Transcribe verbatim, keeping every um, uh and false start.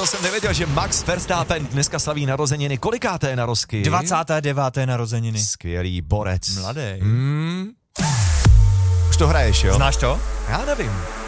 to jsem nevěděl, že Max Verstappen dneska slaví narozeniny. Kolikáté narozky? dvacáté deváté narozeniny. Skvělý borec. Mladý. Hmm. Už to hraješ, jo? Znáš to? Já nevím.